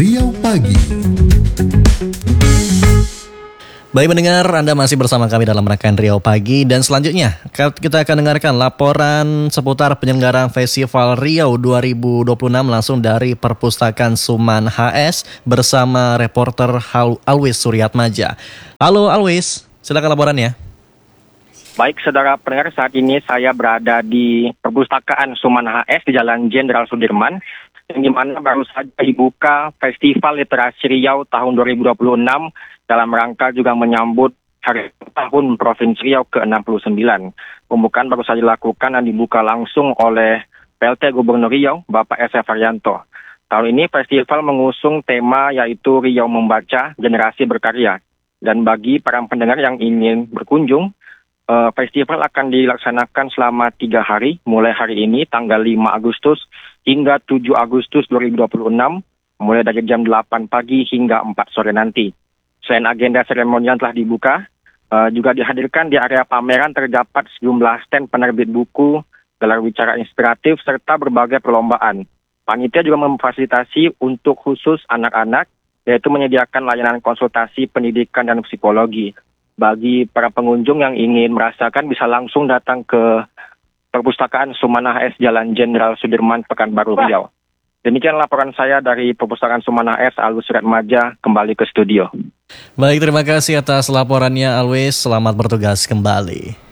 Riau Pagi. Baik pendengar, Anda masih bersama kami dalam rangkaian Riau Pagi. Dan selanjutnya kita akan dengarkan laporan seputar penyelenggaraan Festival Riau 2026 langsung dari Perpustakaan Suman HS bersama reporter Alwis Suryatmaja. Halo Alwis, silakan laporannya. Baik, saudara pendengar, saat ini saya berada di Perpustakaan Suman HS di Jalan Jenderal Sudirman, yang dimana baru saja dibuka Festival Literasi Riau tahun 2026 dalam rangka juga menyambut Hari Tahun Provinsi Riau ke-69. Pembukaan baru saja dilakukan dan dibuka langsung oleh PLT Gubernur Riau, Bapak S.F. Haryanto. Tahun ini festival mengusung tema yaitu Riau Membaca, Generasi Berkarya. Dan bagi para pendengar yang ingin berkunjung, festival akan dilaksanakan selama 3 hari, mulai hari ini tanggal 5 Agustus hingga 7 Agustus 2026, mulai dari jam 8 pagi hingga 4 sore nanti. Selain agenda seremonial telah dibuka, juga dihadirkan di area pameran terdapat sejumlah stand penerbit buku, gelar bicara inspiratif, serta berbagai perlombaan. Panitia juga memfasilitasi untuk khusus anak-anak, yaitu menyediakan layanan konsultasi pendidikan dan psikologi. Bagi para pengunjung yang ingin merasakan bisa langsung datang ke Perpustakaan Suman HS Jalan Jenderal Sudirman, Pekanbaru, Riau. Demikian laporan saya dari Perpustakaan Suman HS, Alwis Suryatmaja, kembali ke studio. Baik, terima kasih atas laporannya Alwis, selamat bertugas kembali.